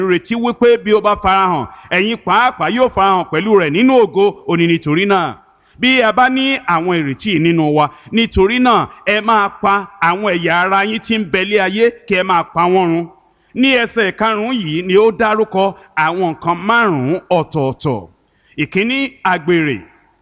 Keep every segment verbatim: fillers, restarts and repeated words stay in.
retí wípé bí ó bá farahàn ẹ̀yin pàápàá yóò farahàn pẹ̀lú rẹ̀ nínú ògo. Ó ní nítorí náà bí a bá ní àwọn ìrètí nínú wa, nítorí náà ẹ máa pa àwọn ẹ̀yà ara yín tí ń bẹ̀lé ayé kí ẹ máa pa wọ́n run. Ní ẹsẹ̀ karùn-ún yìí ni ó dárúkọ àwọn nǹkan márùn-ún ọ̀tọ̀ọ̀tọ̀. Ìkíní, àgbèrè.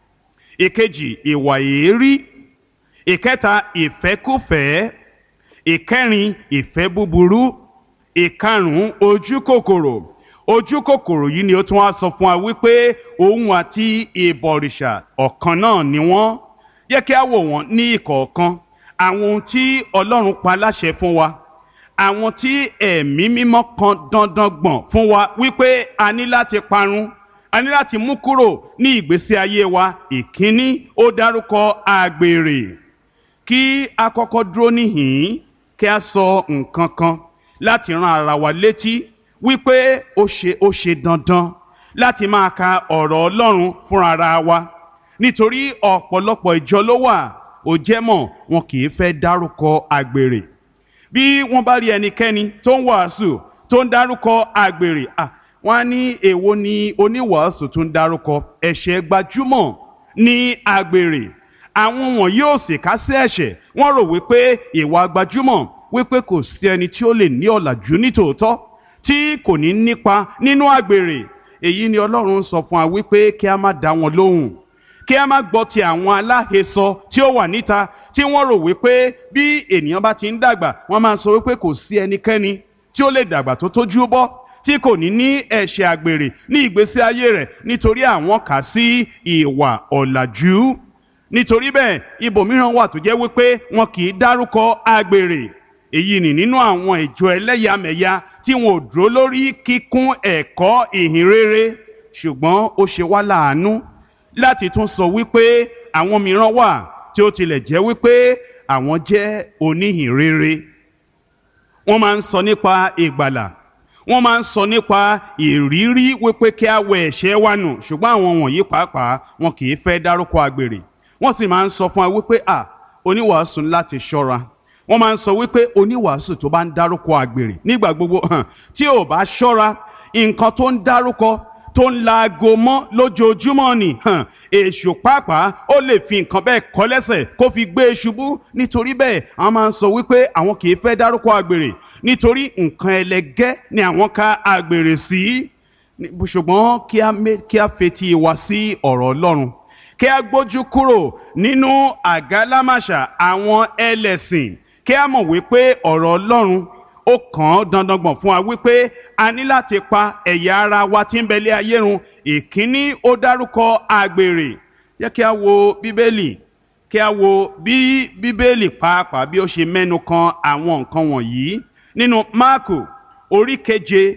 Ìkejì, ìwà èérí. Ìkẹta, ìfẹ́kúfẹ̀ẹ́. Ìkẹrin, ìfẹ́ búburú. Ìkarùn-ún, ojú kòkòrò. Ojú kòkòrò yìí ni ó tún wá sọ fún wa wípé òun àti ìbọ̀rìṣà ọ̀kan náà ni wọ́n. Jẹ́ kí a wò wọ́n ní ìkọ̀ọ̀kan. Àwọn ohun tí Ọlọ́run pa láṣẹ fún wa, àwọn tí ẹ̀mí mímọ́ kan dandan gbọ̀n fún wa wípé a ní láti parun, a ní láti mú kúrò ní ìgbésí ayé wa. Ìkíní, ó dárúkọ àgbèrè. Kí a kọ́kọ́ dúró níhìn-ín kí a sọ nǹkan kan láti rán ara wa létí wípé ó ṣe ó ṣe dandan láti máa ka ọ̀rọ̀ Ọlọ́run fún ara wa, nítorí ọ̀pọ̀lọpọ̀ ìjọ ló wà ó jẹ́ mọ̀ wọn kì í fẹ́ dárúkọ àgbèrè. Bí wọ́n bá rí ẹnikẹ́ni tó ń wàásù tó ń dárúkọ àgbèrè, ah, wọ́n á ní èwo ni oníwàásù tó ń dárúkọ ẹ̀ṣẹ̀ gbajúmọ̀ ní àgbèrè. Àwọn wọ̀nyí ò sì ká sí ẹ̀ṣẹ̀, wọ́n rò wípé ìwà gbajúmọ̀ wípé kò sí ẹni tí ó lè ní ọ̀làjú nítòótọ́ tí kò ní nípa nínú àgbèrè. Èyí ni Ọlọ́run sọ fún wa wípé kí a má dá wọn lóhùn, kí a má gbọ́ ti àwọn aláhesọ tí ó wà níta tí wọ́n rò wípé bí ènìyàn bá ti ń dàgbà wọ́n máa sọ wípé kò sí ẹnikẹ́ni tí ó lè dàgbà tó tójú bọ́ tí kò ní ní ẹ̀ṣẹ̀ àgbèrè ní ìgbésí ayé rẹ̀, nítorí àwọn kà sí ìwà ọ̀làjú. Nítorí bẹ́ẹ̀ ibòmíràn wà tó jẹ́ wípé wọn kì í dárúkọ àgbèrè. Èyí ni nínú àwọn ìjọ ẹlẹ́yàmẹ̀yà tí wọn ò dúró lórí kíkún ẹ̀kọ́ ìhìnrere. Ṣùgbọ́n ó ṣe wá láàánú láti tún sọ wípé àwọn mìíràn wà tí ó tilẹ̀ jẹ́ wípé àwọn jẹ́ oníhìnrere. Wọ́n máa ń sọ nípa ìgbàlà, wọ́n máa ń sọ nípa ìrírí wípé kí a wẹ ẹ̀ṣẹ̀ wa nù, ṣùgbọ́n àwọn wọ̀nyí pàápàá wọn kì í fẹ́ dárúkọ àgbèrè. Wọ́n sì máa ń sọ fún wa wípé à oníwàásù láti ṣọ́ra. Wọ́n máa ń sọ wípé oníwàásù tó bá ń dárúkọ àgbèrè nígbà gbogbo hàn tí ò bá ṣọ́ra, nǹkan tó ń dárúkọ tó ń laago mọ́ lójoojúmọ́ ni hàn èṣù pàápàá ó lè fi nǹkan bẹ́ẹ̀ kọ́ lẹ́sẹ̀ kó fi gbé e ṣubú. Nítorí bẹ́ẹ̀ àwọn máa ń sọ wípé àwọn kì í fẹ́ dárúkọ àgbèrè nítorí nǹkan ẹlẹgẹ́ ni àwọn ka àgbèrè sí. Ṣùgbọ́n kí a fetí wa sí ọ̀rọ̀ Ọlọ́run, kí a gbójú kúrò nínú àgálámàṣà àwọn ẹlẹ́sìn, kí a mọ̀ wípé ọ̀rọ̀ Ọlọ́run ó kàn án dandan gbọ̀n fún wa wípé a ní láti pa ẹ̀yà ara wa tí ń bẹ̀lé ayé run. Ìkíní, ó dárúkọ àgbèrè. Jẹ́ kí a wo Bíbélì, kí a wo bí Bíbélì pàápàá bí ó ṣe mẹ́nu kan àwọn nǹkan wọ̀nyí nínú Máàkù orí keje,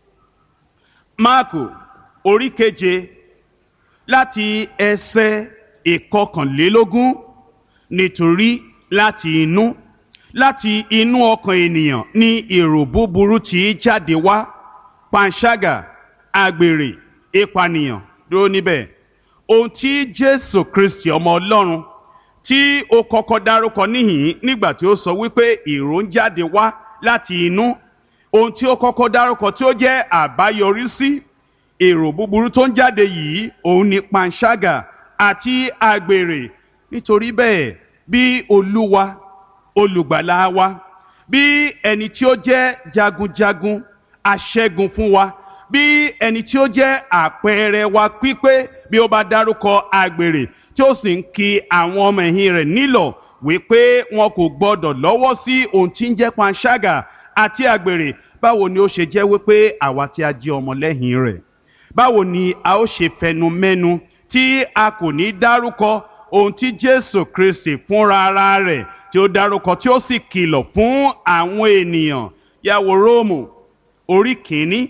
Máàkù orí keje láti ẹsẹ̀ ìkọkànlélógún. Nítorí láti inú láti inú ọkàn ènìyàn ni èrò búburú tí jáde wá, panṣágà, àgbèrè, ìpànìyàn. Dúró níbẹ̀. Ohun tí Jésù Kristi ọmọ Ọlọ́run tí ó kọ́kọ́ dárúkọ níhìn nígbà tí ó sọ wípé èrò ń jáde wá láti inú, ohun tí ó kọ́kọ́ dárúkọ tí ó jẹ́ àbáyọrísí èrò búburú tó ń jáde yìí, òun ni panṣágà àti àgbèrè. Nítorí bẹ́ẹ̀ bí Olúwa olùgbàlà wa, bí ẹni tí ó jẹ́ jagunjagun aṣẹ́gun fún wa, bí ẹni tí ó jẹ́ àpẹẹrẹ wa pípé, bí ó bá dárúkọ àgbèrè tí ó sì ń kì àwọn ọmọ ẹ̀yìn rẹ̀ nílọ̀ wípé wọn kò gbọdọ̀ lọ́wọ́ sí ohun tí ń jẹ́ panṣágà àti àgbèrè, báwo ni ó ṣe jẹ́ wípé àwa tí a jẹ́ ọmọlẹ́yìn rẹ̀, báwo ni a ó ṣe fẹnu mẹ́nu tí a kò ní dárúkọ ohun tí Jésù Kristi fúnra ara rẹ̀ tí ó dárúkọ tí ó sì kìlọ̀ fún àwọn ènìyàn. Yá wo Róòmù orí kìíní,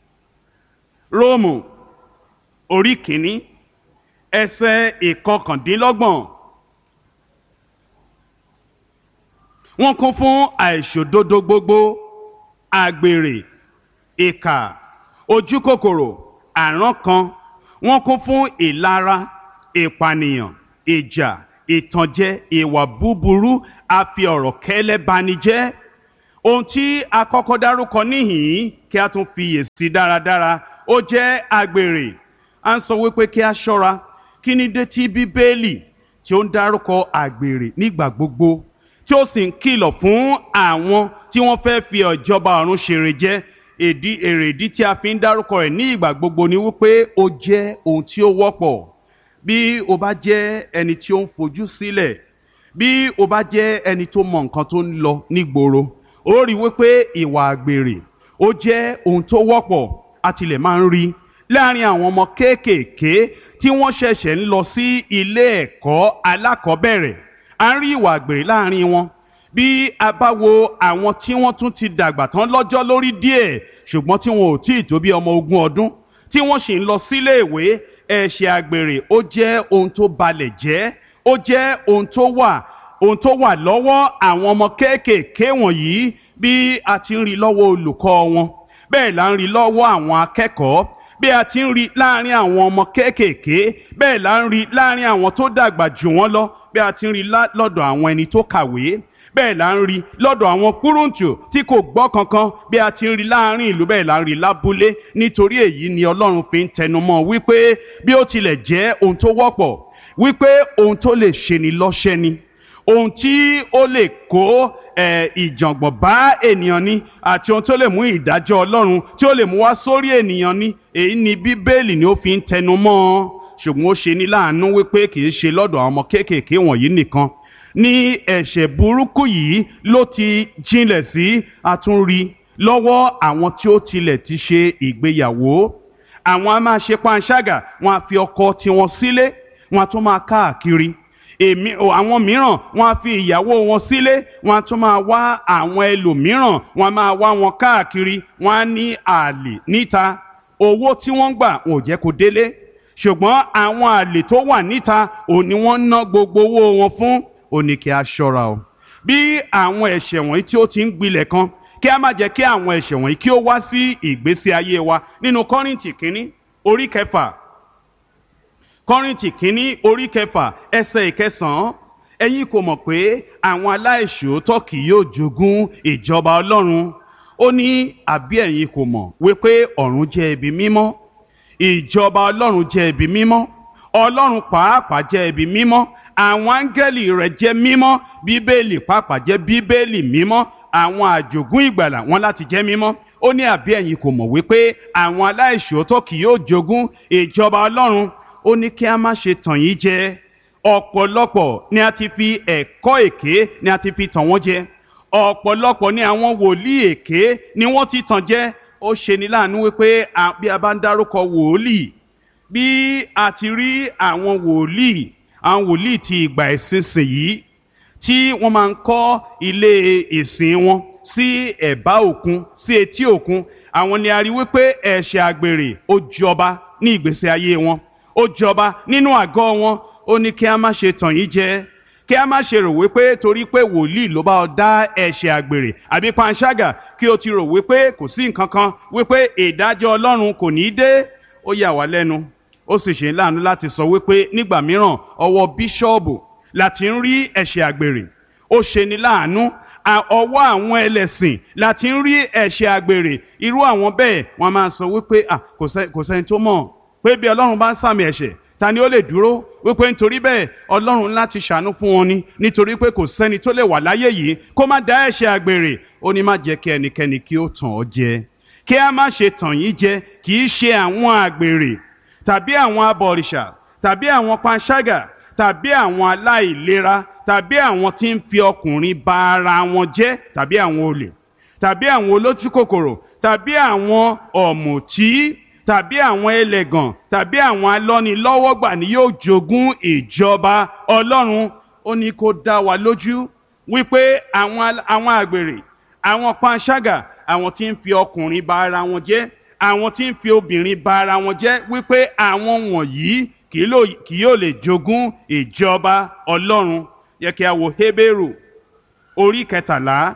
Róòmù orí kìíní ẹsẹ̀ ìkọkàndínlọ́gbọ̀n. Wọ́n kún fún àìṣòdodo gbogbo, àgbèrè, ìkà, ojú kòkòrò, àrankàn. Wọ́n kún fún ìlara, ìpànìyàn, ìjà, ìtànjẹ, ìwà búburú, a fi ọ̀rọ̀ kẹ́lẹ́ bani jẹ́. ohun tí a kọ́kọ́ dárúkọ níhìn-ín kí a tún fiyèsí dáradára ó jẹ́ àgbèrè. À ń sọ wípé kí a ṣọ́ra. Kí ni dé tí bíbélì tí ó ń dárúkọ àgbèrè nígbà gbogbo tí ó sì ń kìlọ̀ fún àwọn tí wọ́n fẹ́ fi ìjọba ọ̀run ṣèrè jẹ? Èdí èrèdí tí a fi ń dárúkọ rẹ̀ ní ìgbà gbogbo ni wípé ó jẹ́ ohun tí ó wọ́pọ̀. Bí o bá jẹ́ ẹni tí ó ń fojú sílẹ̀, bí o bá jẹ́ ẹni tó mọ nǹkan tó ń lọ nígboro, ó rí wípé ìwà àgbèrè ó jẹ́ ohun tó wọ́pọ̀. A tilẹ̀ máa ń rí láàrin àwọn ọmọ kéékèèké tí wọ́n ṣẹ̀ṣẹ̀ ń lọ sí ilé ẹ̀kọ́ alákọ̀ọ́bẹ̀rẹ̀. À ń rí ìwà àgbèrè láàrin wọn. Bí a bá wo àwọn tí wọ́n tún ti dàgbà tán lọ́jọ́ lórí díẹ̀ ṣùgbọ́n tí wọn ò tí ì tó bí ọmọ ogún ọdún tí wọ́n sì ń lọ sílé ìwé, ẹ̀ṣẹ̀ àgbèrè ó jẹ́ ohun tó balẹ̀ jẹ́, ó jẹ́ ohun tó wà ohun tó wà lọ́wọ́ àwọn ọmọ kéékèèké wọ̀nyí. Bí a ti ń rí lọ́wọ́ olùkọ́ wọn, bẹ́ẹ̀ là ń rí lọ́wọ́ àwọn akẹ́kọ̀ọ́. Bí a ti ń rí láàrin àwọn ọmọ kéékèèké, bẹ́ẹ̀ là ń rí láàrin àwọn tó dàgbà jù wọ́n lọ. Bí a ti ń rí lọ́dọ̀ àwọn ẹni tó kàwé, bẹ́ẹ̀ là ń rí lọ́dọ̀ àwọn kúrúǹtù tí kò gbọ́ kankan. Bí a ti ń rí láàrin ìlú, bẹ́ẹ̀ là ń rí lábúlé. Nítorí èyí ni Ọlọ́run fi ń tẹnumọ́ wípé bí ó tilẹ̀ jẹ́ ohun tó wọ́pọ̀, wípé ohun tó lè ṣeni lọ́ṣẹ́ ni, ohun tí ó lè kó ìjàngbọ̀n bá ènìyàn ni, àti ohun tó lè mú ìdájọ́ Ọlọ́run tí ó lè mú wá sórí ènìyàn ni. Èyí ni Bíbélì ni ó fi ń tẹnumọ́. Ṣùgbọ́n ó ṣe ní láàánú wípé kì í ṣe lọ́dọ̀ àwọn ọmọ kéékèèké wọ̀nyí nìkan ní ẹ̀ṣẹ̀ burúkú yìí ló ti jinlẹ̀ sí. A tún rí lọ́wọ́ àwọn tí ó tilẹ̀ ti ṣe ìgbéyàwó. Àwọn a máa ṣe panṣágà, wọn a fi ọkọ tiwọn sílé, wọn a tún máa káàkiri. Èmi àwọn mìíràn wọn a fi ìyàwó wọn sílé, wọn a tún máa wá àwọn ẹlòmíràn, wọn a máa wá wọn káàkiri. Wọn á ní àlè níta. Owó tí wọ́n ń gbà wọn ò jẹ́ kó délé. Ṣùgbọ́n àwọn àlè tó wà níta òní wọ́n ná gbogbo owó wọn fún. Ó ní kí a ṣọ́ra o. Bí àwọn ẹ̀ṣẹ̀ wọ̀nyí tí ó ti ń gbilẹ̀ kan, kí a má jẹ́ kí àwọn ẹ̀ṣẹ̀ wọ̀nyí kí ó wá sí ìgbésí ayé wa. Nínú Kọ́ríńtì kínní orí kẹfà, Kọ́ríńtì kínní orí kẹfà ẹsẹ̀ ìkẹsàn-án, ẹ̀yin kò mọ̀ pé àwọn aláìṣòótọ́ kì yóò jogún ìjọba Ọlọ́run. Ó ní àbí ẹ̀yin kò mọ̀ wípé ọ̀run jẹ́ ibi mímọ́, ìjọba Ọlọ́run jẹ́ ibi mímọ́, Ọlọ́run pàápàá jẹ́ ibi mímọ́, àwọn áńgẹ́lì rẹ̀ jẹ́ mímọ́, Bíbélì pàápàá jẹ́ Bíbélì mímọ́, àwọn àjogún ìgbàlà wọn láti jẹ́ mímọ́. Ó ní àbí ẹ̀yin kò mọ̀ wípé àwọn aláìṣòótọ́ kì yóò jogún ìjọba Ọlọ́run. Ó ní kí a má ṣe tàn yín jẹ. Ọ̀pọ̀lọpọ̀ ni a ti fi ẹ̀kọ́ èké ni a ti fi tàn wọ́n jẹ. Ọ̀pọ̀lọpọ̀ ni àwọn wòlíì èké ni wọ́n ti tàn jẹ. Ó ṣe ni láàánú wípé bí a bá ń dárúkọ wòlíì, bí a ti rí àwọn wòlíì àwọn wòlíì ti ìgbà ìsinsìnyí tí wọ́n máa ń kọ́ ilé ìsìn wọn sí ẹ̀bá òkun, sí etí òkun. Àwọn ni a rí wípé ẹ̀ṣẹ̀ àgbèrè ó jọba ní ìgbésí ayé wọn, ó jọba nínú àgọ́ wọn. Ó ní kí a má ṣe tàn yín jẹ, kí a má ṣe rò wípé torí pé wòlíì ló bá ọ dá ẹ̀ṣẹ̀ àgbèrè àbí panṣágà kí o ti rò wípé kò sí nǹkan kan, wípé ìdájọ́ Ọlọ́run kò ní dé. Ó yà wá lẹ́nu, ó sì ṣe láàánú láti sọ wípé nígbà mìíràn ọwọ́ bíṣọ́ọ̀bù láti ń rí ẹ̀ṣẹ̀ àgbèrè. Ó ṣe ní láàánú ọwọ́ àwọn ẹlẹ́sìn láti ń rí ẹ̀ṣẹ̀ àgbèrè. Irú àwọn bẹ́ẹ̀ wọ́n máa sọ wípé à kò sẹ́ni tó mọ̀ pé bí Ọlọ́run bá ń sàmì ẹ̀ṣẹ̀ ta ni ó lè dúró, wípé nítorí bẹ́ẹ̀ Ọlọ́run láti ṣàánú fún wọn ni, nítorí pé kò sẹ́ni tó lè wà láyé yìí kó má dá ẹ̀ṣẹ̀ àgbèrè. Ó ní má jẹ́ kí ẹnikẹ́ni kí ó tàn ọ́ jẹ. Kí a má ṣe tàn yín jẹ kì í ṣe àwọn àgbèrè tàbí àwọn abọ̀rìṣà tàbí àwọn panṣágà tàbí àwọn aláìlera tàbí àwọn tí ń fi ọkùnrin ba ara wọn jẹ́ tàbí àwọn olè tàbí àwọn olójúkòkòrò tàbí àwọn ọ̀mùtí tàbí àwọn ẹlẹ́gàn tàbí àwọn alọ́nilọ́wọ́gbà ni yóò jogún ìjọba Ọlọ́run. Ó ní kó dá wa lójú wípé àwọn àwọn àgbèrè, àwọn panṣágà, àwọn tí ń fi ọkùnrin ba ara wọn jẹ́, àwọn tí ń fi obìnrin ba ara wọn jẹ́, wípé àwọn wọ̀nyí kì yóò lè jogún ìjọba Ọlọ́run. Yẹ kí a wo Hébérù orí kẹtàlá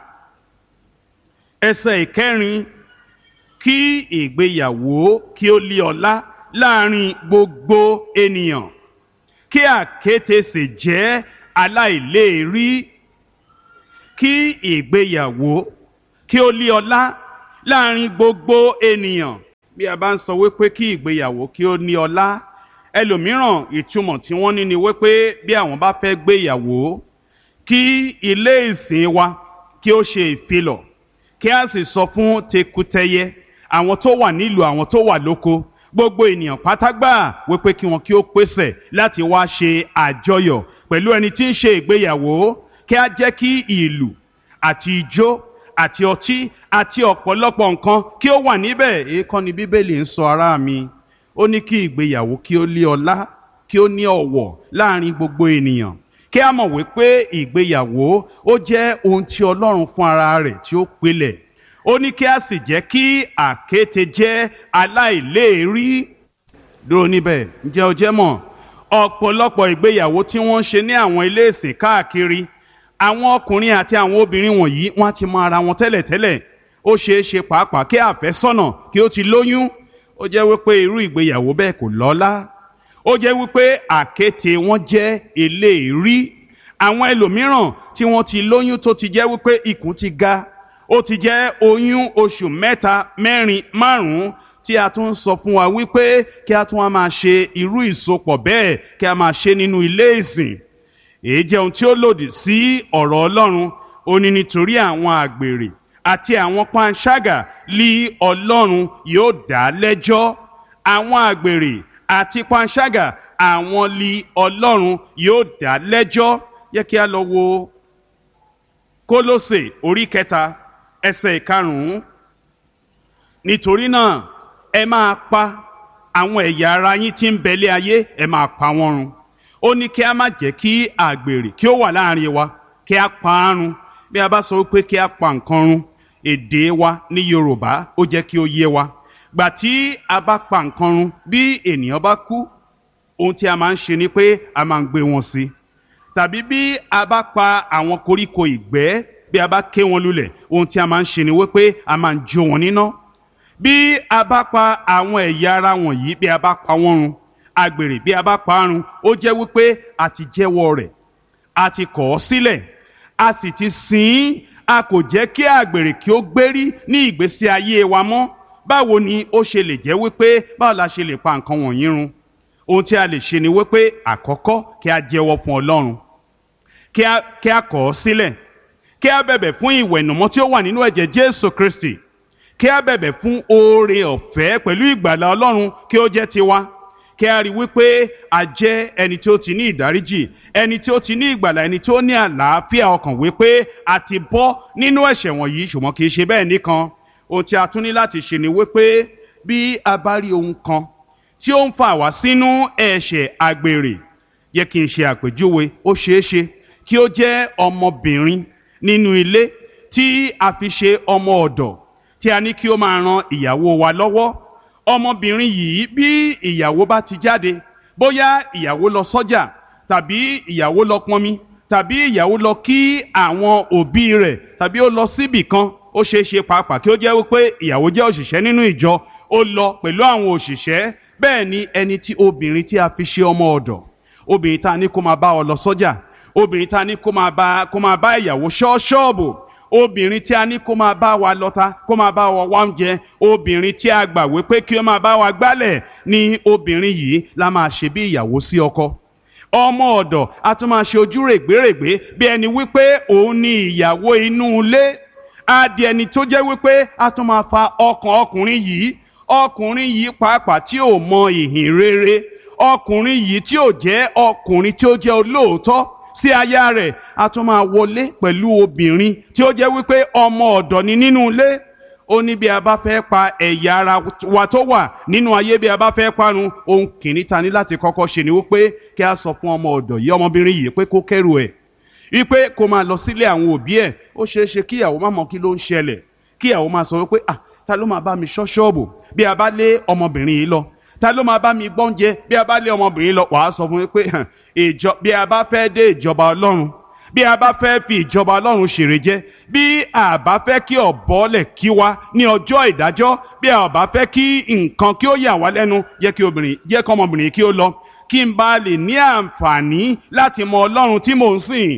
ẹsẹ̀ ìkẹrin. Kí ìgbéyàwó kí ó lé ọlá láàrin gbogbo ènìyàn, kí àkéte sì jẹ́ aláìléèrí. Kí ìgbéyàwó kí ó lé ọlá láàrin gbogbo ènìyàn. Bí a bá ń sọ wípé kí ìgbéyàwó kí ó ní ọlá, ẹlòmíràn ìtumọ̀ tí wọ́n ní ni wípé bí àwọn bá fẹ́ gbéyàwó, kí ilé ìsìn wa kí ó ṣe ìfilọ̀, kí a sì sọ fún tekutẹyẹ, àwọn tó wà nílùú, àwọn tó wà lóko, gbogbo ènìyàn pátágbà wípé kí wọn kí ó pèsè láti wá ṣe àjọyọ̀ pẹ̀lú ẹni tí ń ṣe ìgbéyàwó. Kí a jẹ́ kí ìlù àti ijó àti ọtí àti ọ̀pọ̀lọpọ̀ nǹkan kí ó wà níbẹ̀. Èèkàn ni Bíbélì ń sọ, ará mi. Ó ní kí ìgbéyàwó kí ó lé ọlá, kí ó ní ọ̀wọ̀ láàrin gbogbo ènìyàn. Kí a mọ̀ wípé ìgbéyàwó ó jẹ́ ohun tí Ọlọ́run fún ara rẹ̀ tí ó pilẹ̀. Ó ní kí a sì jẹ́ kí àkéte jẹ́ aláìléèrí. Dúró níbẹ̀, ǹjẹ́ o jẹ́ mọ̀ ọ̀pọ̀lọpọ̀ ìgbéyàwó tí wọ́n ń ṣe ní àwọn ilé ìsìn káàkiri, àwọn ọkùnrin àti àwọn obìnrin wọ̀nyí wọ́n ti mọ ara wọn tẹ́lẹ̀tẹ́lẹ̀. Ó ṣeé ṣe pàápàá kí àfẹ́sọ́nà kí ó ti lóyún. Ó jẹ́ wípé irú ìgbéyàwó bẹ́ẹ̀ kò lọ́lá. Ó jẹ́ wípé àkéte wọn jẹ́ eléèrí. Àwọn ẹlòmíràn tí wọ́n ti lóyún tó ti jẹ́ wípé ikùn ti ga, ó ti jẹ́ oyún oṣù mẹ́ta mẹ́rin márùn-ún, tí a tún sọ fún wa wípé kí a tún wá máa ṣe irú ìsopọ̀ bẹ́ẹ̀ kí a máa ṣe nínú ilé ìsìn. Èyí jẹ́ ohun tí ó lòdì sí ọ̀rọ̀ Ọlọ́run. Ó ní nítorí àwọn àgbèrè àti àwọn panṣágà lí Ọlọ́run yóò dá lẹ́jọ́. Àwọn àgbèrè àti panṣágà àwọn lí Ọlọ́run yóò dá lẹ́jọ́. Yẹ kí a lọ wo Kólósè orí kẹta ẹsẹ̀ ìkarùn-ún. Nítorí náà ẹ máa pa àwọn ẹ̀yà ara yín tí ń bẹ lé ayé, ẹ máa pa wọ́n run. Ó ní kí a má jẹ́ kí àgbèrè kí ó wà láàrin wa, kí a pa á run. Bí a bá sọ wípé kí a pa nǹkan run, èdè wa ní Yorùbá ó jẹ́ kí ó yé wa. Gbà tí a bá pa nǹkan run, bí ènìyàn bá kú, ohun tí a máa ń ṣe ni pé a máa ń gbé wọn sí. Tàbí bí a bá pa àwọn koríko ìgbẹ́, bí a bá ké wọn lulẹ̀, ohun tí a máa ń ṣe ni wípé a máa ń jó wọn níná. Bí a bá pa àwọn ẹ̀yà ara wọ̀nyí, bí a bá pa wọ́n run, àgbèrè bí a bá pa á run, ó jẹ́ wípé a ti jẹ́wọ́ rẹ̀, a ti kọ̀ ọ́ sílẹ̀, a sì ti sìn ín. A kò jẹ́ kí àgbèrè kí ó gbérí ní ìgbésí ayé wa mọ́. Báwo ni ó ṣe lè jẹ́ wípé báwo la ṣe lè pa nǹkan wọ̀nyí run? Ohun tí a lè ṣe ni wípé àkọ́kọ́ kí a jẹ́wọ́ fún Ọlọ́run, kí a kí a kọ̀ ọ́ sílẹ̀, kí a bẹ̀bẹ̀ fún ìwẹ̀nùmọ́ tí ó wà nínú ẹ̀jẹ̀ Jésù Kristi, kí a bẹ̀bẹ̀ fún oore ọ̀fẹ́ pẹ̀lú ìgbàlà Ọlọ́run kí ó jẹ́ tiwa, kí a rí wípé a jẹ́ ẹni tí ó ti ní ìdáríjì, ẹni tí ó ti ní ìgbàlà, ẹni tí ó ní àlàáfíà ọkàn, wípé a ti bọ́ nínú ẹ̀ṣẹ̀ wọ̀nyí. Ṣùgbọ́n kì í ṣe bẹ́ẹ̀ nìkan. Ohun tí a tún ní láti ṣe ni wípé bí a bá rí ohun kan tí ó ń fà wá sínú ẹ̀ṣẹ̀ àgbèrè, yẹ kí n ṣe àpèjúwe. Ó ṣeé ṣe kí ó jẹ́ ọmọbìnrin nínú ilé tí a fi ṣe ọmọ ọ̀dọ̀, tí a ní kí ó máa ran ìyàwó wa lọ́wọ́. Ọmọbìnrin yìí bí ìyàwó bá ti jáde, bóyá ìyàwó lọ sọ́jà, tàbí ìyàwó lọ pọnmi, tàbí ìyàwó lọ kí àwọn òbí rẹ̀, tàbí ó lọ síbì kan, ó ṣeé ṣe pàápàá kí ó jẹ́ wípé ìyàwó jẹ́ òṣìṣẹ́ nínú ìjọ, ó lọ pẹ̀lú àwọn òṣìṣẹ́. Bẹ́ẹ̀ ni ẹni tí obìnrin tí a fi ṣe ọmọ ọ̀dọ̀, obìnrin tá a ní kó máa bá ọ lọ sọ́jà, obìnrin tá a ní kó máa bá kó máa bá ìyàwó ṣọ́ ṣọ́ọ̀bù, obìnrin tí a ní kó máa bá wa lọ́ta, kó máa bá wa wá oúnjẹ, obìnrin tí a gbà wípé kí ó máa bá wa gbálẹ̀, ni obìnrin yìí la máa ṣe bí ìyàwó sí ọkọ. Ọmọ ọ̀dọ̀ a tún máa ṣe ojú règbèrègbè bí ẹni wípé òun ni ìyàwó inú ilé. Á di ẹni tó jẹ́ wípé a tún máa fa ọkàn ọkùnrin yìí, ọkùnrin yìí pàápàá tí ò mọ ìhìn rere, ọkùnrin yìí tí ò jẹ́ ọkùnrin tí ó jẹ́ olóòótọ́ sí aya rẹ̀. A tún máa wọlé pẹ̀lú obìnrin tí ó jẹ́ wípé ọmọ ọ̀dọ̀ ni nínú ilé. Ó ní bí a bá fẹ́ pa ẹ̀yà ara wa tó wà nínú ayé, bí a bá fẹ́ parun, ohun kìíní ta ní láti kọ́kọ́ ṣe ni wípé kí a sọ fún ọmọ ọ̀dọ̀ yìí, ọmọbìnrin yìí, pé kó kẹ́rù ẹ̀, wípé kó máa lọ sílé àwọn òbí ẹ̀. Ó ṣeé ṣe kí ìyàwó má mọ kí ló ń ṣẹlẹ̀, kí ìyàwó máa sọ wípé ah ta ló máa bá mi ṣọ́ ṣọ́ọ̀bù bí a bá lé ọmọbìnrin yìí lọ, ta ló máa bá mi gbọ́únjẹ bí a bá lé ọmọbìnrin lọ. Wàá sọ fún mi pé ìjọ bí a bá fẹ́ dé ìjọba Ọlọ́run, bí a bá fẹ́ fi ìjọba Ọlọ́run ṣèrè jẹ, bí a bá fẹ́ kí ọ̀bọ̀lẹ̀ kí wa ní ọjọ́ ìdájọ́, bí a bá fẹ́ kí nǹkan kí ó yà wá lẹ́nu, jẹ́ kí obìnrin jẹ́ kí ọmọbìnrin kí ó lọ, kí n bá lè ní àǹfààní láti mọ Ọlọ́run tí mò ń sìn.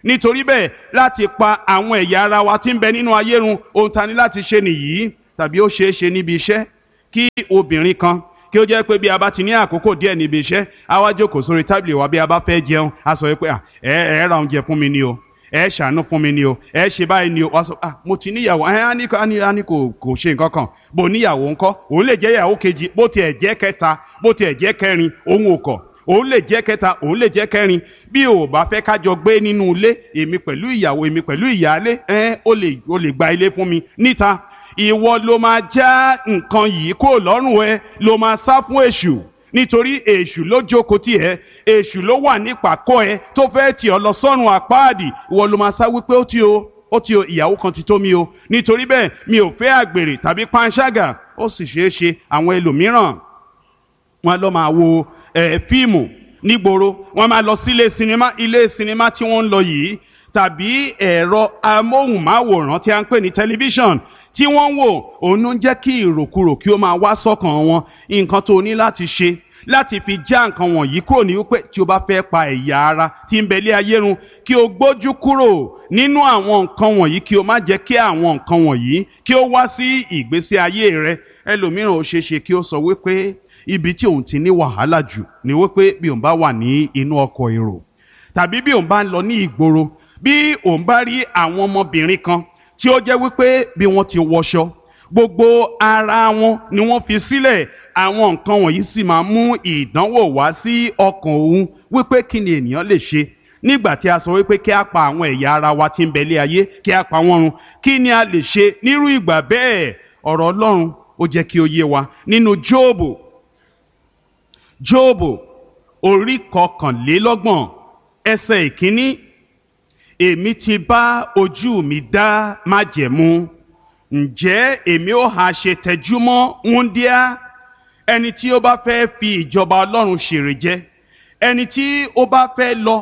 nítorí bẹ́ẹ̀ láti pa àwọn ẹ̀yà ara wa tí ń bẹ nínú ayé run ohun ta ní láti ṣe nìyí. Tàbí ó ṣeé ṣe níbi iṣẹ́ kí obìnrin kan kí ó jẹ́ pé bí a bá ti ní àkókò díẹ̀ níbi iṣẹ́ a wá jókòó sórí tábìlì wa bí a bá fẹ́ jẹun a sọ pé ẹ ẹ ra oúnjẹ fún mi ni o ẹ ṣàánú fún mi ni o ẹ ṣe báyìí ni o wá sọ ah mo ti níyàwó ẹ á ní á ní kò kò ṣe nǹkan kan bó níyàwó ńkọ́ òun lè jẹ́ ìyàwó kejì bó tiẹ̀ jẹ́ kẹta bó tiẹ̀ jẹ́ kẹrin òun ò kọ̀ òun lè jẹ́ kẹta òun lè jẹ́ kẹrin bí o bá fẹ́ kájọ gbé nínú ilé èmi pẹ̀lú ìyàwó èmi pẹ̀lú ìyálé ẹ ó lè ó lè gba ilé fún mi níta ìwọ ló máa já nǹkan yìí kó lọ́rùn ẹ ló máa sá fún èṣù nítorí èṣù ló jókòó tì ẹ́ èṣù ló wà nípàkọ́ ẹ tó fẹ́ tì ọ́ lọ sọ́run àpáàdì ìwọ ló máa sá wípé ó ti o ó ti o ìyàwó kan ti tó mi o nítorí bẹ́ẹ̀ mi ò fẹ́ àgbèrè tàbí panṣágà ó sì ṣeé ṣe àwọn ẹlòmíràn wọn lọ máa wo ẹ fíìmù nígboro wọn máa lọ sílé sinimá ilé sinimá tí wọ́n ń lọ yìí tàbí ẹ̀rọ amóhùnmáwòrán tí a ń pè ní tẹlifíṣàn tí wọ́n ń wò òun ló ń jẹ́ kí ìròkurò kí ó máa wá sọ́kàn wọn nǹkan tó ní láti ṣe láti fi já nǹkan wọ̀nyí kúrò ní wípé tí o bá fẹ́ pa ẹ̀yà ara tí ń bẹ lé ayé run kí o gbójú kúrò nínú àwọn nǹkan wọ̀nyí kí o má jẹ́ kí àwọn nǹkan wọ̀nyí kí ó wá sí ìgbésí ayé rẹ ẹlòmíràn ó ṣeé ṣe kí ó sọ wípé ibi tí òun ti ní wàhálà jù ni wípé bí òun bá wà ní inú ọkọ̀ èrò tàbí bí òun bá ń lọ ní ìgboro bí òun bá rí àwọn ọmọbìnrin kan tí ó jẹ́ wípé bí wọ́n ti wọṣọ gbogbo ara wọn ni wọ́n fi sílẹ̀ àwọn nǹkan wọ̀nyí sì máa mú ìdánwò wá sí ọkàn òun wípé kí ni ènìyàn lè ṣe nígbà tí a sọ wípé kí a pa àwọn ẹ̀yà ara wa tí ń bẹ lé ayé kí a pa wọ́n run kí ni a lè ṣe nírú ìgbà bẹ́ẹ̀ ọ̀rọ̀ Ọlọ́run ó jẹ́ kí ó yé wa nínú Jóòbù Jóòbù orí kọkànlélọ́gbọ̀n ẹsẹ̀ ìkíní èmi ti bá ojú mi dá májẹ̀mú ǹjẹ́ èmi ó ha ṣe tẹjúmọ́ wúńdíá ẹni tí ó bá fẹ́ fi ìjọba Ọlọ́run ṣèrè jẹ ẹni tí ó bá fẹ́ lọ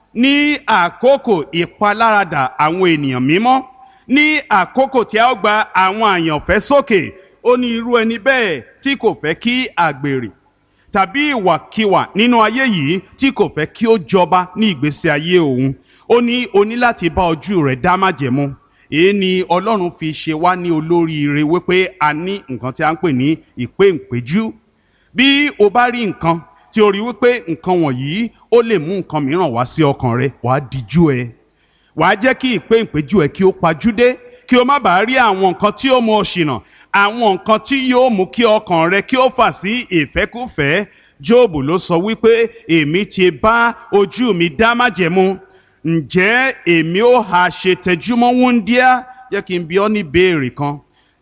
ní àkókò ìpaláradà àwọn ènìyàn mímọ́ ní àkókò tí a ó gba àwọn àyànfẹ́ sókè ó ní irú ẹni bẹ́ẹ̀ tí kò fẹ́ kí àgbèrè tàbí ìwàkiwà nínú ayé yìí tí kò fẹ́ kí ó jọba ní ìgbésí ayé òun ó ní o ní láti bá ojú rẹ̀ dá májẹ̀mú èyí ni Ọlọ́run fi ṣe wá ní olóríire wípé a ní nǹkan tí a ń pè ní ìpéǹpéjú bí o bá rí nǹkan tí o rí wípé nǹkan wọ̀nyí ó lè mú nǹkan mìíràn wá sí ọkàn rẹ wàá díjú ẹ wàá jẹ́ kí ìpéǹpéjú ẹ kí ó pajúdé kí o má bàa rí àwọn nǹkan tí ó mú ọ ṣìnà àwọn nǹkan tí yóò mú kí ọkàn rẹ kí ó fà sí ìfẹ́kúfẹ̀ẹ́ Jóòbù ló sọ wípé èmi ti bá ojú mi dá májẹ̀mú ǹjẹ́ èmi ó ha ṣe tẹjúmọ́ wúńdíá jẹ́ kí n bi ọ́ ní béèrè kan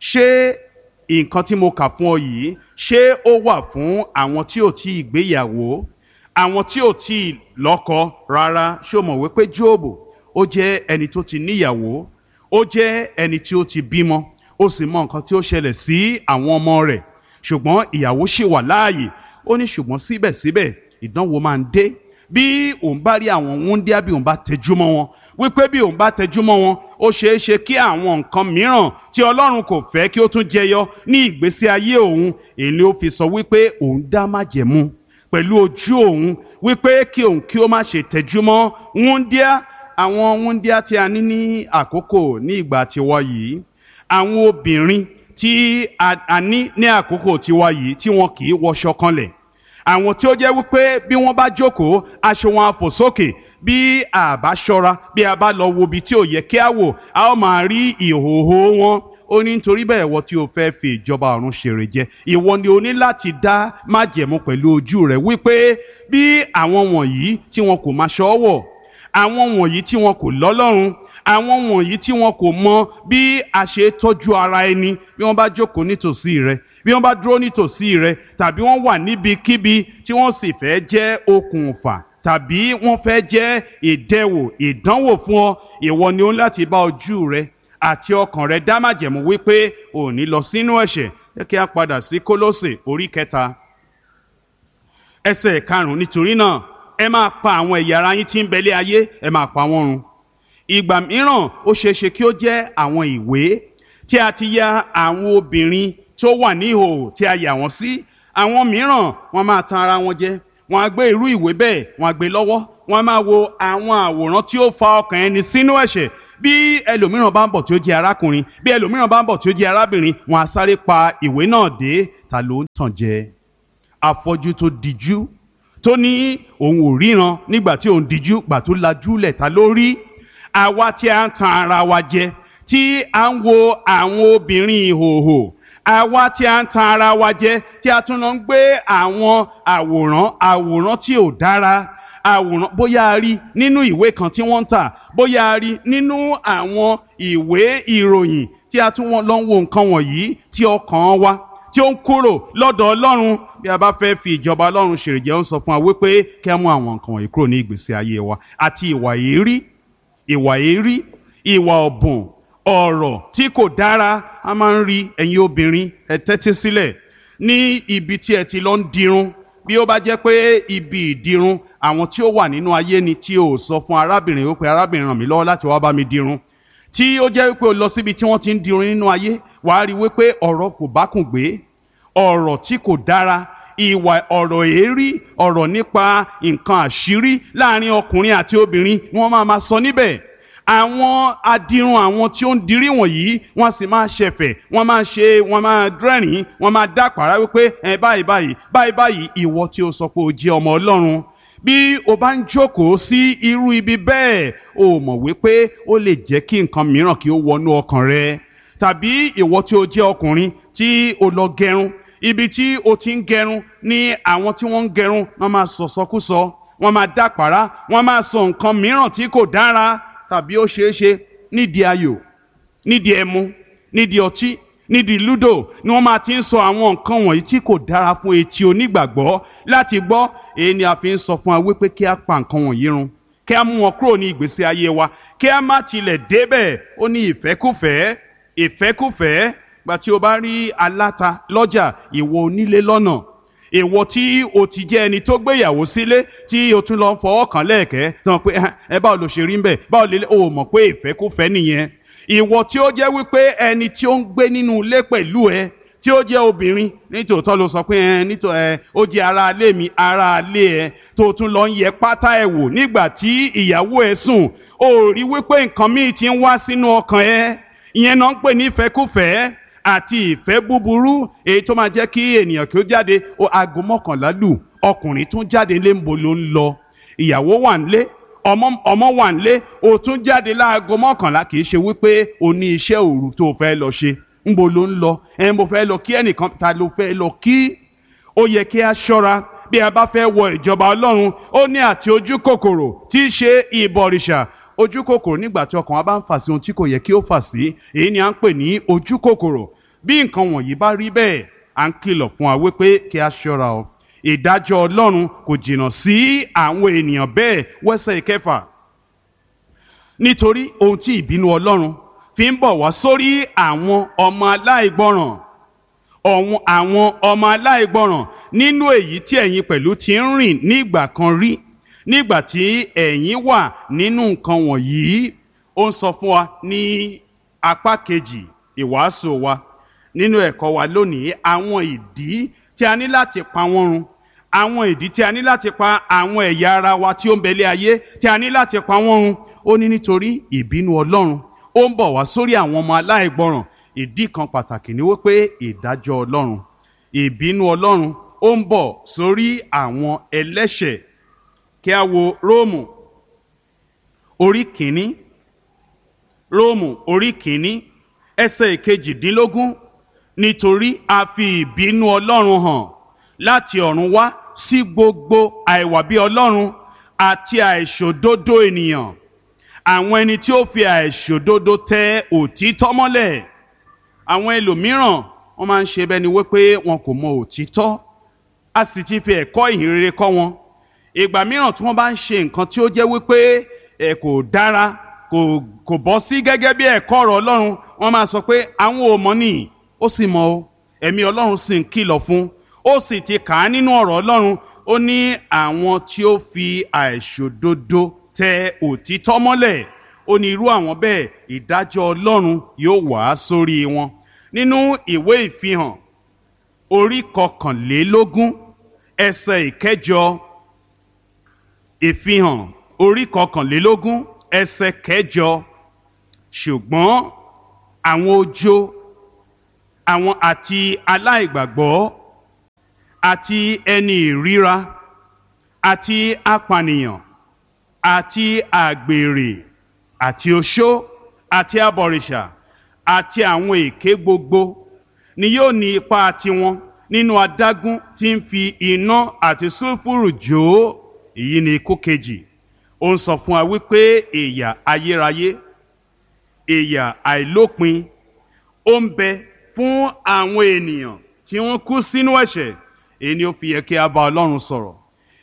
ṣé nǹkan tí mo kà fún ọ yìí ṣé ó wà fún àwọn tí ò tí ì gbéyàwó àwọn tí ò tí ì lọ́kọ rárá ṣé o mọ̀ wípé Jóòbù ó jẹ́ ẹni tó ti níyàwó ó jẹ́ ẹni tí ó ti bímọ ó sì mọ nǹkan tí ó ṣẹlẹ̀ sí àwọn ọmọ rẹ̀ ṣùgbọ́n ìyàwó ṣì wà láàyè ó ní ṣùgbọ́n síbẹ̀síbẹ̀ ìdánwò máa ń dé bí òun bá rí àwọn wúńdíá bí òun bá tẹjúmọ́ wọn wípé bí òun bá tẹjúmọ́ wọn ó ṣeé ṣe kí àwọn nǹkan mìíràn tí Ọlọ́run kò fẹ́ kí ó tún jẹyọ ní ìgbésí ayé òun èyí ni ó fi sọ wípé òun dá májẹ̀mú pẹ̀lú ojú òun wípé kí òun kí ó má ṣe tẹjúmọ́ wúńdíá àwọn wúńdíá tí a ní ní àkókò ní ìgbà tiwa yìí àwọn obìnrin tí a ní ní àkókò tiwa yìí tí wọn kì í wọṣọ kanlẹ̀ àwọn tí ó jẹ́ wípé bí wọ́n bá jókòó aṣọ wọn á fò sókè bí a bá ṣọ́ra bí a bá lọ wo ibi tí ò yẹ kí a wò a ó máa rí ìhòòhò wọn ó ní nítorí bẹ́ẹ̀ wọ́n tí o fẹ́ fi ìjọba ọ̀run ṣèrè jẹ ìwọ ni o ní láti dá májẹ̀mú pẹ̀lú ojú rẹ wípé bí àwọn wọ̀nyí tí wọn kò máa ṣọ́wọ̀ àwọn wọ̀nyí tí wọn kò lọ́lọ́run àwọn wọ̀nyí tí wọn kò mọ bí a ṣe tọ́jú ara ẹni bí wọ́n bá jókòó nítòsí rẹ bí wọ́n bá dúró nítòsí rẹ tàbí wọ́n wà níbikíbi tí wọ́n sì fẹ́ jẹ́ okùnfà tàbí wọ́n fẹ́ jẹ́ ìdẹwò ìdánwò fún ọ ìwọ ni ó ń láti bá ojú rẹ àti ọkàn rẹ dá májẹ̀mú wípé ò ní lọ sínú ẹ̀ṣẹ̀ jẹ́ kí a padà sí Kólósè orí kẹta ẹsẹ̀ karùn-ún nítorí náà ẹ máa pa àwọn ẹ̀yà ara yín tí ń bẹ lé ayé ẹ máa pa wọ́n run ìgbà mìíràn ó ṣeéṣe kí ó jẹ́ àwọn ìwé tí a ti ya àwọn obìnrin tó wà ní ìhòòhò tí a yà wọ́n sí àwọn mìíràn wọ́n máa tan ara wọn jẹ wọ́n á gbé irú ìwé bẹ́ẹ̀ wọ́n á gbé lọ́wọ́ wọ́n máa wo àwọn àwòrán tí ó fa ọkàn ẹni sínú ẹ̀ṣẹ̀. Bí ẹlòmíràn bá ń bọ̀ tí ó jẹ́ arákùnrin, bí ẹlòmíràn bá ń bọ̀ tí ó jẹ́ arábìnrin, wọ́n á sáré pa ìwé náà dé. Ta ló ń tàn jẹ? Afọ́jú tó dijú tó ní òun ò ríran nígbà tí òun dijú, gbà tó lajúlẹ̀, ta ló rí? Àwa tí a ń tan ara wa jẹ, tí a ń wo àwọn obìnrin ìhòòhò, àwa tí a ń tan ara wa jẹ, tí a tún lọ ń gbé àwọn àwòrán àwòrán tí ò dára, àwòrán bóyá a rí nínú ìwé kan tí wọ́n ń tà, bóyá a rí nínú àwọn ìwé ìròyìn, tí a tún lọ ń wo nǹkan wọ̀nyí, tí ọkàn wa tí ó ń kúrò lọ́dọ̀ Ọlọ́run. Bí a bá fẹ́ fi ìjọba Ọlọ́run ṣèrèjẹ, ó ń sọ fún wa wípé kí a mú àwọn nǹkan wọ̀nyí kúrò ní ìgbésí ayé wa. Àti ìwà èérí ìwà èérí ìwà ọ̀bùn, ọ̀rọ̀ tí kò dára. A máa ń rí ẹ̀yin obìnrin, ẹ tẹ́tí sílẹ̀, ní ibi tí ẹ ti lọ ń dirun. Bí ó bá jẹ́ pé ibi ìdirun àwọn tí ó wà nínú ayé ni, tí o sọ fún arábìnrin wípé arábìnrin ràn mí lọ́wọ́ láti wá bá mi dirun, tí ó jẹ́ wípé o lọ síbi tí wọ́n ti ń dirun nínú ayé, wàá rí wípé ọ̀rọ̀ kò bá kùn gbé, ọ̀rọ̀ tí kò dára, ìwà ọ̀rọ̀ èérí, ọ̀rọ̀ nípa nǹkan àṣírí láàrin ọkùnrin àti obìnrin wọ́n máa ma sọ níbẹ̀. Àwọn adirun, àwọn tí ó ń dirí wọ̀nyí, wọ́n sì máa ṣẹ̀fẹ̀, wọ́n máa ṣe, wọ́n máa dẹ́rìn, wọ́n máa dápàrá wípé ẹ báyìí báyìí báyìí báyìí. Ìwọ tí o sọ pé o jẹ́ ọmọ Ọlọ́run, bí o bá ń jókòó sí irú ibi bẹ́ẹ̀, o mọ̀ wípé ó lè jẹ́ kí nǹkan mìíràn kí ó wọnú ọkàn rẹ. Tàbí ìwọ tí o jẹ́ ọkùnrin tí o lọ gẹrun, ibi tí o ti ń gẹrun ní àwọn tí wọ́n ń gẹrun wọ́n máa sọ̀sọkúsọ, wọ́n máa dápàrá, wọ́n máa sọ nǹkan mìíràn tí kò dára. Tàbí ó ṣeé ṣe nídìí ayò, nídìí ẹmu, nídìí ọtí, nídìí lúdò ni wọ́n máa ti ń sọ àwọn nǹkan wọ̀nyí tí kò dára fún etí onígbàgbọ́ láti gbọ́. Èyí ni a fi ń sọ fún wa wípé kí a pa nǹkan wọ̀nyí run, kí a mú wọn kúrò ní ìgbésí ayé wa, kí a má tilẹ̀ débẹ̀. Ó ní ìfẹ́kúfẹ̀ẹ́ ìfẹ́kúfẹ̀ẹ́. Gbà tí o bá rí aláta lọ́jà, ìwọ onílé lọ́nà, ìwọ tí o ti jẹ́ ẹni tó gbéyàwó sílé, tí o tún lọ fọwọ́ kàn lẹ́ẹ̀kẹ́ tán pé ẹ báwo ló ṣe rí ń bẹ̀, báwo lè o mọ̀ pé ìfẹ́kúfẹ̀ẹ́ nìyẹn. Ìwọ tí ó jẹ́ wípé ẹni tí ó ń gbé nínú ilé pẹ̀lú ẹ, tí ó jẹ́ obìnrin, nítòótọ́ ló sọ pé ẹ nítò ẹ ó jẹ́ ara ilé mi, ara ilé ẹ, tó tún lọ ń yẹ pátá ẹ wò nígbà tí ìyàwó ẹ sùn. O rí wípé nǹkan míì ti ń wá sínú ọkàn ẹ. Ìyẹn náà ń pè ní ìfẹ́kúfẹ̀ẹ́ àti ìfẹ́ búburú, èyí tó máa jẹ́ kí ènìyàn kí ó jáde. O aago mọ́kànlá lù, ọkùnrin tún jáde lé, ńbo ló ń lọ? Ìyàwó wà nílé, ọmọ ọmọ wà nílé, o tún jáde láago mọ́kànlá. Kì í ṣe wípé o ní iṣẹ́ òru tó fẹ́ lọ ṣe. Ńbo ló ń lọ? ẹ mo fẹ́ lọ kí ẹnìkan. Ta ló fẹ́ lọ kí? Ó yẹ kí a ṣọ́ra bí a bá fẹ́ wọ ìjọba Ọlọ́run. Ó ní àti ojú kòkòrò tí í ṣe ìbọ̀rìṣà. Ojú kòkòrò nígbà tí ọkàn wa bá ń fà sí ohun tí kò yẹ kí ó fà sí, èyí ni à ń pè ní ojú kòkòrò. Bí nǹkan wọ̀nyí bá rí bẹ́ẹ̀, à ń kìlọ̀ fún wa wípé kí a ṣọ́ra o. Ìdájọ́ Ọlọ́run kò jìnnà sí àwọn ènìyàn bẹ́ẹ̀. Wẹ́sẹ̀ ìkẹfà, nítorí ohun tí ìbínú Ọlọ́run fi ń bọ̀ wá sórí àwọn ọmọ aláìgbọràn, ọ̀hún àwọn ọmọ aláìgbọràn, nínú èyí tí ẹ̀yin pẹ̀lú ti ń rìn nígbà kan rí, nígbà tí ẹ̀yin wà nínú nǹkan wọ̀nyí. Ó ń sọ fún wa ní apá kejì ìwàásù wa nínú ẹ̀kọ́ wa lónìí, àwọn ìdí tí a ní láti pa wọ́n run, àwọn ìdí tí a ní láti pa àwọn ẹ̀yà ara wa tí ó ń bẹ̀lẹ̀ ayé, tí a ní láti pa wọ́n run. Ó ní nítorí ìbínú Ọlọ́run ó ń bọ̀ wá sórí àwọn ọmọ aláìgbọràn. Ìdí kan pàtàkì ni wípé ìdájọ́ Ọlọ́run, ìbínú Ọlọ́run ó ń bọ̀ sórí àwọn ẹlẹ́ṣẹ̀. Kí a wo Róòmù orí kìíní, Róòmù orí kìíní ẹsẹ̀ ìkejìdínlógún. Nítorí a fi ìbínú Ọlọ́run hàn láti ọ̀run wá sí gbogbo àìwà bí Ọlọ́run àti àìṣòdodo ènìyàn, àwọn ẹni tí ó fi àìṣòdodo tẹ òtítọ́ mọ́lẹ̀. Àwọn ẹlòmíràn wọ́n máa ń ṣe bẹ́ẹ̀ ni wípé wọn kò mọ òtítọ́, a sì ti fi ẹ̀kọ́ ìhìnrere kọ́ wọn. Ìgbà mìíràn tí wọ́n bá ń ṣe nǹkan tí ó jẹ́ wípé ẹ̀ kò dára, kò kò bọ́ sí gẹ́gẹ́ bí ẹ̀kọ́ ọ̀rọ̀ Ọlọ́run, wọ́n máa sọ pé àwọn ò mọ̀ nìyí. Ó sì mọ̀ o, ẹ̀mí Ọlọ́run sì ń kìlọ̀ fún, ó sì ti kà á nínú ọ̀rọ̀ Ọlọ́run. Ó ní àwọn tí ó fi àìṣòdodo tẹ òtítọ́ mọ́lẹ̀, ó ní irú àwọn bẹ́ẹ̀ ìdájọ́ Ọlọ́run yóò wá sórí wọn. Nínú ìwé ìfihàn orí kọkànlélógún ẹsẹ̀ ìkẹjọ, Ìfihàn orí kọkànlélógún ẹsẹ̀ kẹjọ. Ṣùgbọ́n àwọn ojo, àwọn àti aláìgbàgbọ́ àti ẹni ìríra àti apànìyàn àti àgbèrè àti oṣó àti abọ̀rìṣà àti àwọn èké gbogbo ni yóò ní ipa tiwọn nínú adágún tí ń fi iná àti sulfuru jó. Èyí ni ikú kejì. Ó ń sọ fún wa wípé ìyà ayérayé, ìyà àìlópin ó ń bẹ fún àwọn ènìyàn tí wọ́n kú sínú ẹ̀ṣẹ̀. Èyí ni ó fi yẹ kí a bá Ọlọ́run sọ̀rọ̀.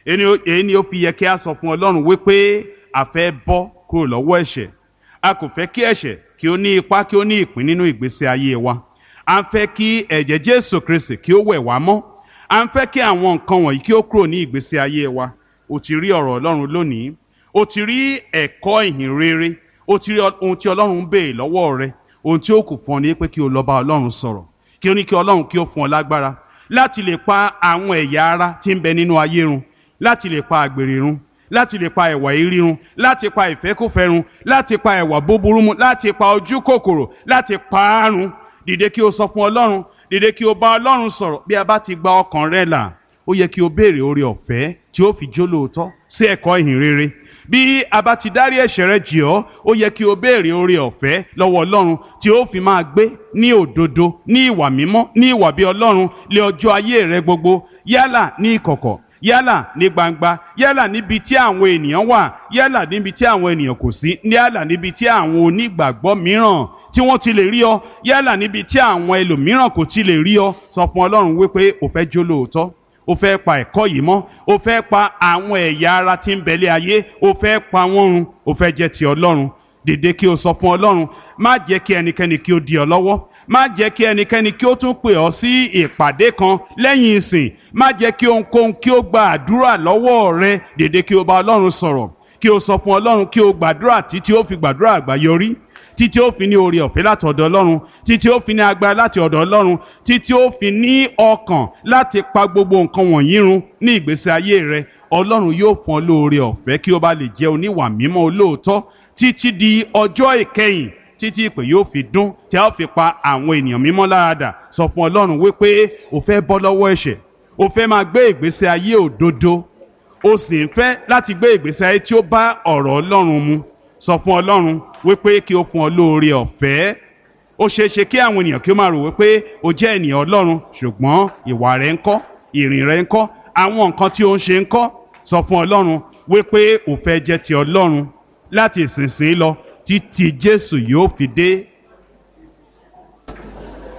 Èyí ni ó fi yẹ kí a sọ fún Ọlọ́run wípé a fẹ́ bọ́ kúrò lọ́wọ́ ẹ̀ṣẹ̀. A kò fẹ́ kí ẹ̀ṣẹ̀ kí ó ní ipá kí ó ní ìpín nínú ìgbésí ayé wa. A ń fẹ́ kí ẹ̀jẹ̀ Jésù Kristi kí ó wẹ̀ wá mọ́. A ń fẹ́ kí àwọn nǹkan wọ̀nyí kí ó kúrò ní ìgbésí ayé wa. O ti rí ọ̀rọ̀ Ọlọ́run lónìí. O ti rí ẹ̀kọ́ ìhìn rere. O ti rí ohun tí Ọlọ́run ń béè lọ́wọ́ rẹ. Ohun tí ó kù fún ọ ní pé kí o lọ bá Ọlọ́run sọ̀rọ̀. Kí o ní kí Ọlọ́run kí ó fún ọ lágbára láti lè pa àwọn ẹ̀yà ara tí ń bẹ nínú ayé run, láti lè pa àgbèrè run, láti lè pa ẹ̀wà ìrí run, láti pa ìfẹ́kúfẹ̀ẹ́ run, láti pa ẹ̀wà búburú mu, láti pa ojú kòkòrò, láti pa á run. Dìde kí o sọ fún Ọlọ́run, dìde kí o bá Ọlọ́run sọ̀rọ̀. Bí a bá ti gba ọkàn rẹ là, ó yẹ kí o béèrè oore ọ̀fẹ́ tí ó fi jó lóòótọ́ sí ẹ̀kọ́ ìhìn rere. Bí a bá ti dárí ẹ̀ṣẹ̀ rẹ jì ọ́, ó yẹ kí o béèrè oore ọ̀fẹ́ lọ́wọ́ Ọlọ́run tí ó fi máa gbé ní òdodo, ní ìwà mímọ́, ní ìwà bí Ọlọ́run lé ọjọ́ ayé rẹ gbogbo, yálà ní ìkọ̀kọ̀, yálà ní gbangba, yálà níbi tí àwọn ènìyàn wà, yálà níbi tí àwọn ènìyàn kò sí, yálà níbi tí àwọn onígbàgbọ́ mìíràn tí wọ́n ti lè rí ọ, yálà níbi tí àwọn ẹlòmíràn kò ti lè rí ọ. Sọ fún Ọlọ́run wípé o fẹ́ jó lóòótọ́, o fẹ́ pa ẹ̀kọ́ yìí mọ́, o fẹ́ pa àwọn ẹ̀yà ara tí ń bẹ̀lẹ̀ ayé, o fẹ́ pa wọ́n run, o fẹ́ jẹ́ ti Ọlọ́run. Dìde kí o sọ fún Ọlọ́run. Má jẹ́ kí ẹnikẹ́ni kí ó dí ọ lọ́wọ́. Má jẹ́ kí ẹnikẹ́ni kí ó tún pè ọ́ sí ìpàdé kan lẹ́yìn ìsìn. Má jẹ́ kí ohunkóhun kí ó gba àdúrà lọ́wọ́ rẹ. Dìde kí o bá Ọlọ́run sọ̀rọ̀. Kí o sọ fún Ọlọ́run kí o gbàdúrà títí ó fi gbàdúrà àgbáyọrí, títí ó fi ní oore ọ̀fẹ́ láti ọ̀dọ̀ Ọlọ́run, títí ó fi ní agbára láti ọ̀dọ̀ Ọlọ́run, títí ó fi ní ọkàn láti pa gbogbo nǹkan wọ̀nyí run ní ìgbésí ayé rẹ. Ọlọ́run yóò fún ọ lóore ọ̀fẹ́ kí o bá lè jẹ́ oníwà mímọ́ olóòótọ́ títí di ọjọ́ ìkẹyìn, títí ìpè yóò fi dún tí a ó fi pa àwọn ènìyàn mímọ́ láradà. Sọ fún Ọlọ́run wípé o fẹ́ bọ́ lọ́wọ́ ẹ̀ṣẹ̀, o fẹ́ máa gbé ìgbésí ayé òdodo, o sì ń fẹ́ láti gbé ìgbésí ayé tí ó bá ọ̀rọ̀ Ọlọ́run mu. Sọ fún Ọlọ́run wípé kí o fún ọ lóore ọ̀fẹ́. Ó ṣeé ṣe kí àwọn ènìyàn kí ó máa rò wípé o jẹ́ ènìyàn Ọlọ́run, ṣùgbọ́n ìwà rẹ ńkọ́, ìrìn rẹ ńkọ́, àwọn nǹkan tí o ń ṣe ńkọ́. Sọ fún Ọlọ́run wípé o fẹ́ jẹ́ ti Ọlọ́run láti ìsinsìnyí lọ títí Jésù yóò fi dé.